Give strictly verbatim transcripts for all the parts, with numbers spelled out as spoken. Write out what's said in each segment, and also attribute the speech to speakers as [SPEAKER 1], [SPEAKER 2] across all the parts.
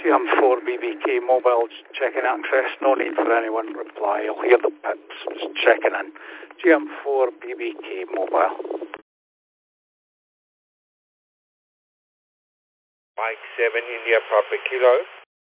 [SPEAKER 1] G M four B B K mobile, checking access, no need for anyone to reply, I'll hear the pips, just checking in. G M four B B K mobile.
[SPEAKER 2] Mike seven, India Papa Kilo.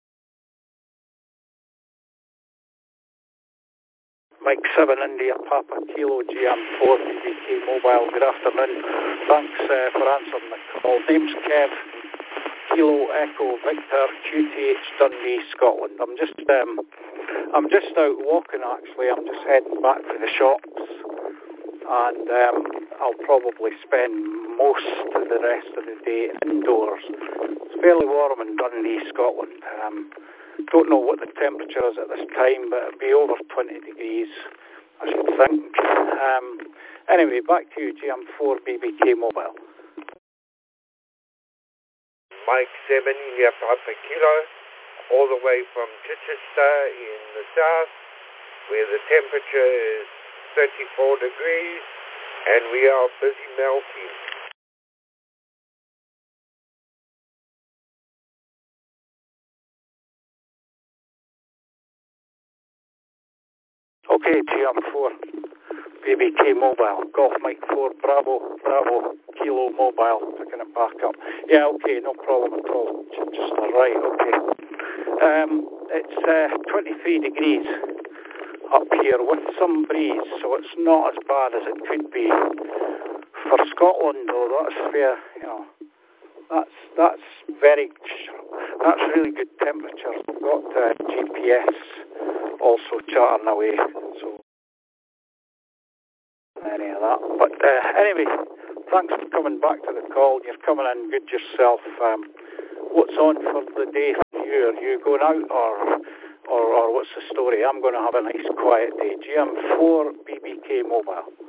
[SPEAKER 1] Mike seven, India Papa Kilo, G M four B B K mobile, good afternoon. Thanks uh, for answering the call. Name's Kev. Kilo Echo Victor Q T H Dundee, Scotland. I'm just um, I'm just out walking actually. I'm just heading back to the shops, and um, I'll probably spend most of the rest of the day indoors. It's fairly warm in Dundee, Scotland. Um, don't know what the temperature is at this time, but it'll be over twenty degrees, I should think. Um, anyway, back to you, G M four B B K mobile.
[SPEAKER 2] Mike seven, India Papa Kilo, all the way from Chichester in the south, where the temperature is thirty-four degrees, and we are busy melting.
[SPEAKER 1] Okay, G M four B B K mobile, Golf Mike four Bravo, Bravo, Kilo mobile, picking it back up. Yeah, okay, no problem at all. Just right, okay. Um, it's uh, twenty-three degrees up here with some breeze, so it's not as bad as it could be. For Scotland, though, that's fair, you know, that's, that's very, that's really good temperature. We've got uh, G P S also charting away, so any of that. But uh, anyway, thanks for coming back to the call. You're coming in good yourself. Um, what's on for the day for you? Are you going out, or, or or what's the story? I'm going to have a nice quiet day. G M four B B K mobile.